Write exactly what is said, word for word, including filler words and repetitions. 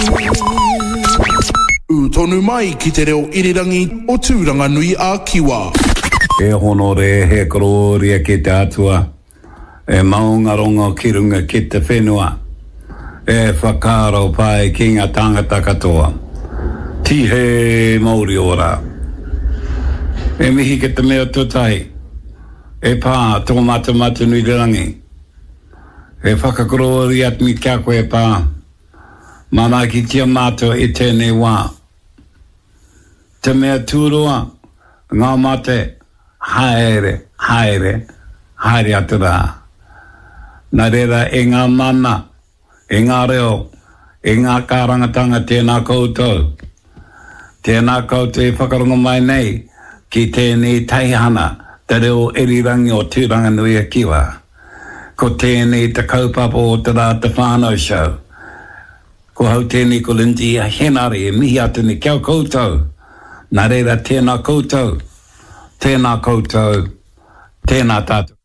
U tonu mai ki te reo irirangi o tūranga nui a Kiwa. E honore he kororia ki te atua. E maungarongo ki runga ki te whenua. E whakaro pai ki ngā tangata katoa. Tihe Māori ora. E mihi ki te mea tutai. E pā tō mata mata nui rangi. E whakakorori at mi kia koe pā. Mana ki tia mātua e tēnei wā. Te mea tūroa, ngā mate, haere, haere, haere atu rā. Nā reira e ngā mana, e ngā reo, e ngā kārangatanga tēnā koutou. Tēnā koutou e whakarongo mai nei, ki tēnei taihana, te reo irirangi o tūranga nui a Kiwa. Ko tēnei te kaupapa o te rā te whānau show. Ko hau tēnei ko Lindsay a henare e mihi atu ni kia koutou. Nā reira tēnā koutou, tēnā koutou, tēnā tātou.